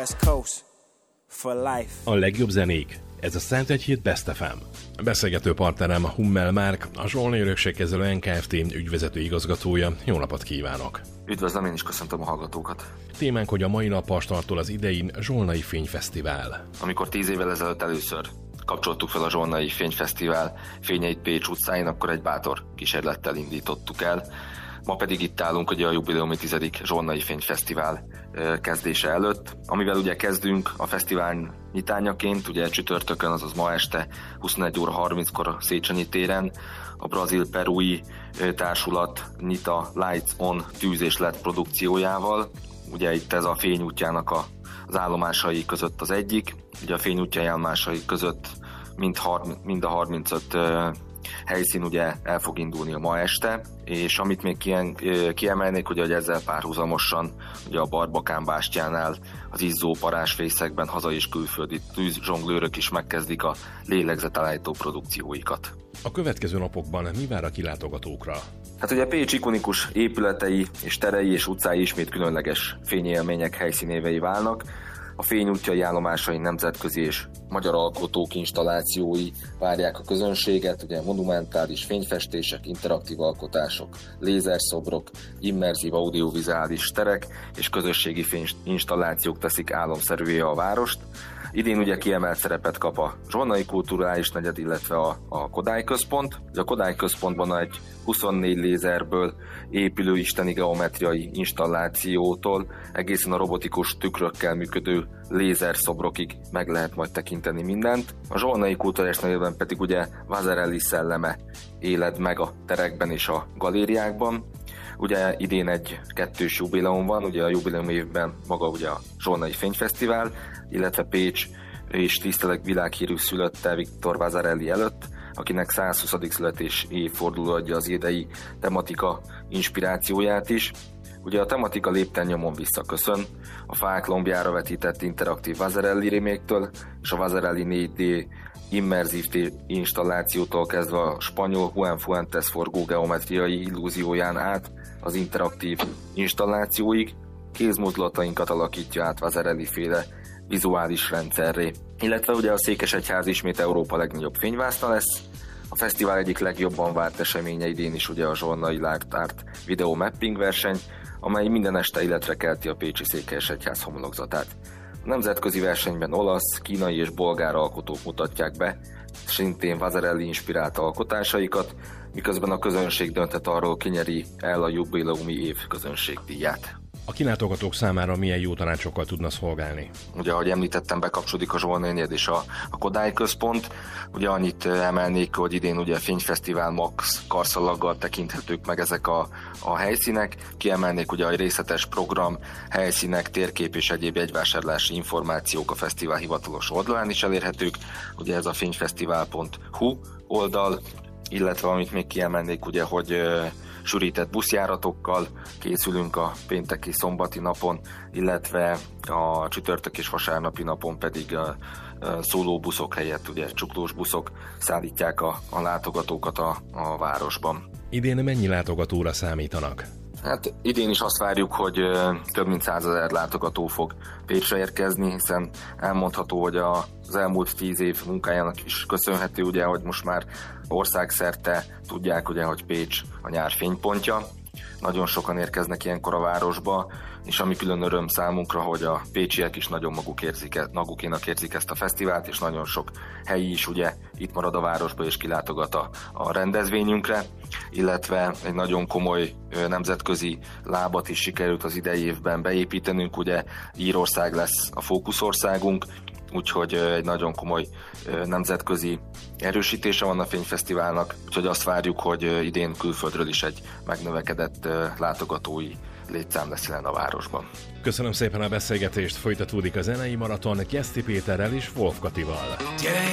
West Coast for life. A legjobb zenék. Ez a Szentegyhíd Best FM. A beszélgető partnerem Hummel Márk, a Zsolnai Örökségkezelő NKFT ügyvezető igazgatója. Jó napot kívánok! Üdvözlöm, én is köszöntöm a hallgatókat. Témánk, hogy a mai nappal startol az idei Zsolnai Fényfesztivál. Amikor 10 évvel ezelőtt először kapcsoltuk fel a Zsolnai Fényfesztivál fényeit Pécs utcáin, akkor egy bátor kísérlettel indítottuk el. Ma pedig itt állunk ugye a jubileumi 10. Zsolnai Fényfesztivál kezdése előtt, amivel ugye kezdünk a fesztivál nyitányaként, ugye csütörtökön, azaz ma este 21 óra 30-kor a Széchenyi téren a brazil-perui társulat nyit a Lights On tűz és LED produkciójával. Ugye itt ez a fényútjának az állomásai között az egyik, ugye a fényútjai állomásai között mind a 35 helyszín ugye el fog indulni a ma este, és amit még kiemelnék, hogy ezzel párhuzamosan ugye a Barbakán bástyánál az izzó parázsfészekben hazai és külföldi tűzzsonglőrök is megkezdik a lélegzetelállító produkcióikat. A következő napokban mi vár a kilátogatókra? Hát ugye Pécs ikonikus épületei és terei és utcái ismét különleges fényélmények helyszínévei válnak. A fényútjai állomásai nemzetközi és magyar alkotók installációi várják a közönséget, ugye monumentális fényfestések, interaktív alkotások, lézerszobrok, immerzív audiovizuális terek és közösségi fényinstallációk teszik álomszerűvé a várost. Idén ugye kiemelt szerepet kap a Zsolnai Kulturális Negyed, illetve a Kodály Központ. A Kodály Központban egy 24 lézerből épülő isteni geometriai installációtól egészen a robotikus tükrökkel működő lézerszobrokig meg lehet majd tekinteni mindent. A Zsolnai Kulturális Negyedben pedig ugye Vasarely szelleme éled meg a terekben és a galériákban. Ugye idén egy 2-s jubileum van, ugye a jubileum évben maga ugye a Zsolnai Fényfesztivál, illetve Pécs és tiszteleg világhírű szülötte Viktor Vasarely előtt, akinek 120. születés évforduló adja az idei tematika inspirációját is. Ugye a tematika lépten nyomon visszaköszön, a fák lombjára vetített interaktív Vasarely reméktől és a Vasarely 4D immerzív installációtól kezdve a spanyol Juan Fuentes forgó geometriai illúzióján át az interaktív installációig kézmozdulatainkat alakítja át Vasarely-féle vizuális rendszerré. Illetve ugye a Székesegyház ismét Európa legnagyobb fényvászna lesz. A fesztivál egyik legjobban várt eseménye idén is ugye a Zsolnai Light Art Video Mapping verseny, amely minden este életre kelti a pécsi Székesegyház homlokzatát. A nemzetközi versenyben olasz, kínai és bolgár alkotók mutatják be szintén Vasarely inspirált alkotásaikat, miközben a közönség dönthet arról, ki nyeri el a jubileumi év közönségdíját. A kilátogatók számára milyen jó tanácsokkal tudna szolgálni? Ugye, ahogy említettem, bekapcsolódik a Zsolnai Negyed és a Kodály Központ. Ugye annyit emelnék, hogy idén ugye Fényfesztivál Max karszalaggal tekinthetők meg ezek a helyszínek. Kiemelnék ugye a részletes program, helyszínek, térkép és egyéb jegyvásárlási információk a fesztivál hivatalos oldalán is elérhetők. Ugye ez a fényfesztivál.hu oldal, illetve amit még kiemelnék, ugye, hogy sűrített buszjáratokkal készülünk a pénteki szombati napon, illetve a csütörtök és vasárnapi napon pedig a szólóbuszok helyett ugye csuklós buszok szállítják a látogatókat a városban. Idén mennyi látogatóra számítanak? Hát idén is azt várjuk, hogy több mint 100 000 látogató fog Pécsre érkezni, hiszen elmondható, hogy az elmúlt 10 év munkájának is köszönhető, ugye, hogy most már országszerte tudják, ugye, hogy Pécs a nyár fénypontja. Nagyon sokan érkeznek ilyenkor a városba, és ami külön öröm számunkra, hogy a pécsiek is nagyon magukénak érzik ezt a fesztivált, és nagyon sok helyi is ugye itt marad a városba és kilátogat a rendezvényünkre, illetve egy nagyon komoly nemzetközi lábat is sikerült az idei évben beépítenünk, ugye Írország lesz a fókuszországunk, úgyhogy egy nagyon komoly nemzetközi erősítése van a fényfesztiválnak, úgyhogy azt várjuk, hogy idén külföldről is egy megnövekedett látogatói létszám lesz jelen a városban. Köszönöm szépen a beszélgetést, folytatódik a zenei maraton Keszti Péterrel és Wolf Katival. Gyere